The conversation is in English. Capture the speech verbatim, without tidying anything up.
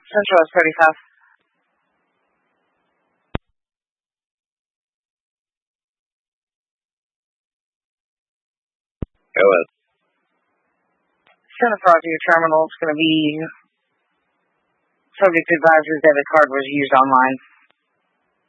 Central is thirty-five. Go ahead. Send a fraud to your terminal. It's going to be subject to advisory debit card was used online.